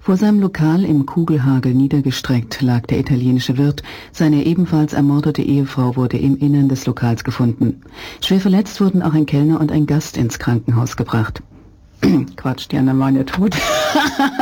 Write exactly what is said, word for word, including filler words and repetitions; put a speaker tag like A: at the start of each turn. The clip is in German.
A: Vor seinem Lokal im Kugelhagel niedergestreckt lag der italienische Wirt. Seine ebenfalls ermordete Ehefrau wurde im Innern des Lokals gefunden. Schwer verletzt wurden auch ein Kellner und ein Gast ins Krankenhaus gebracht. Quatsch, die anderen waren ja tot.